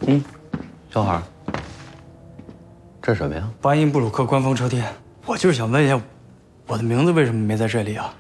小海，这是什么呀？ 巴音布鲁克官方车贴。我就是想问一下，我的名字为什么没在这里啊？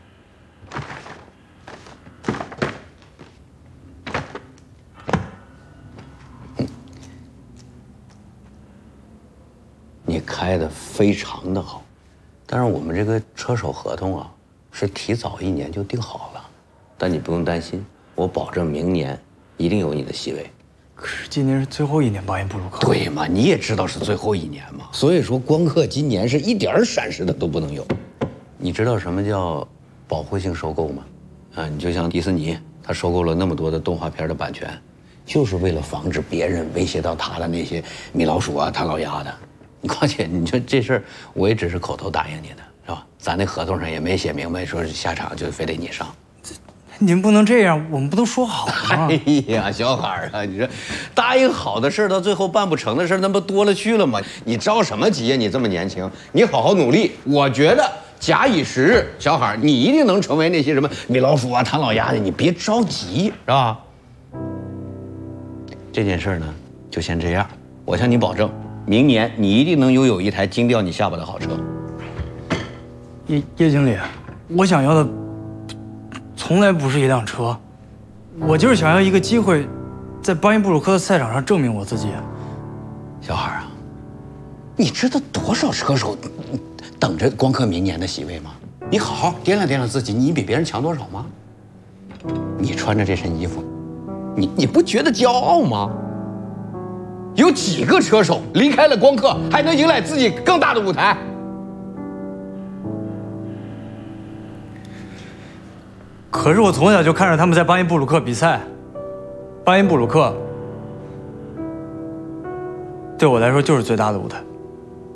你开的非常的好，但是我们这个车手合同啊，是提早1年就定好了。但你不用担心，我保证明年一定有你的席位。 可是今年是最后一年巴音布鲁克。 对嘛，你也知道是最后1年嘛，所以说光刻今年是一点闪失的都不能有。你知道什么叫保护性收购吗？啊，你就像迪士尼，他收购了那么多的动画片的版权，就是为了防止别人威胁到他的那些米老鼠啊、唐老鸭的。况且你说这事儿，我也只是口头答应你的，是吧？咱那合同上也没写明白，说是下场就非得你上。 您不能这样，我们不都说好了吗？ 哎呀，小海啊，你说答应好的事儿，到最后办不成的事儿，那不多了去了吗？你着什么急呀？你这么年轻，你好好努力，我觉得假以时日，小海你一定能成为那些什么米老鼠啊、唐老鸭的，你别着急，是吧？这件事呢，就先这样，我向你保证，明年你一定能拥有一台惊掉你下巴的好车。 叶经理，我想要的从来不是一辆车，我就是想要一个机会，在巴音布鲁克的赛场上证明我自己。 小海啊，你知道多少车手等着光刻明年的席位吗？你好好掂量掂量自己，你比别人强多少吗？你穿着这身衣服，你不觉得骄傲吗？有几个车手离开了光刻，还能迎来自己更大的舞台？ 可是我从小就看着他们在巴音布鲁克比赛，巴音布鲁克对我来说就是最大的舞台。